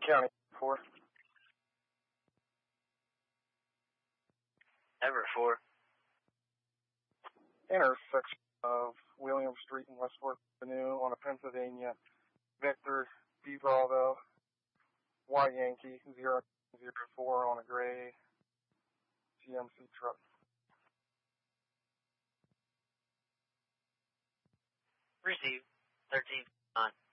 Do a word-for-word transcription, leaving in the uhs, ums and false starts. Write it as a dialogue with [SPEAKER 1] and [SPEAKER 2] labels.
[SPEAKER 1] County four.
[SPEAKER 2] Everett four.
[SPEAKER 1] Intersection of William Street and Westport Avenue on a Pennsylvania. Victor B. Bravo. Y Yankee zero zero four on a gray G M C truck.
[SPEAKER 2] Received. thirteen on.